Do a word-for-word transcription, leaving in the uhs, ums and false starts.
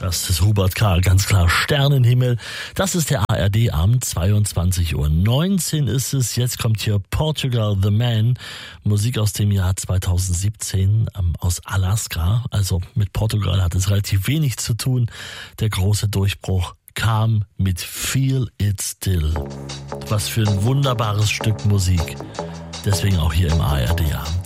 Das ist Hubert Karl, ganz klar Sternenhimmel. Das ist der A R D-Abend, zweiundzwanzig Uhr neunzehn ist es. Jetzt kommt hier Portugal the Man, Musik aus dem Jahr zweitausendsiebzehn ähm, aus Alaska. Also mit Portugal hat es relativ wenig zu tun. Der große Durchbruch kam mit Feel It Still. Was für ein wunderbares Stück Musik. Deswegen auch hier im A R D-Abend.